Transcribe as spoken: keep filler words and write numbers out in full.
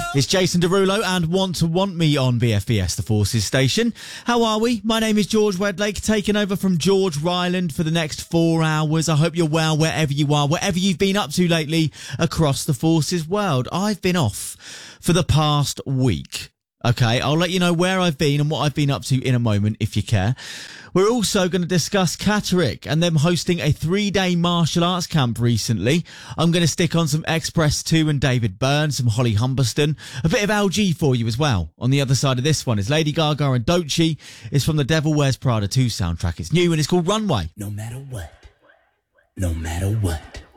It's Jason Derulo and Want to Want Me on B F B S, the Forces station. How are we? My name is George Wedlake, taking over from George Ryland for the next four hours. I hope you're well wherever you are, whatever you've been up to lately across the Forces world. I've been off for the past week. Okay, I'll let you know where I've been and what I've been up to in a moment if you care. We're also going to discuss Catterick and them hosting a three-day martial arts camp recently. I'm going to stick on some Express two and David Byrne, some Holly Humberston, a bit of L G for you as well. On the other side of this one is Lady Gaga and Doechii. It's from the Devil Wears Prada two soundtrack. It's new and it's called Runway. No matter what, no matter what.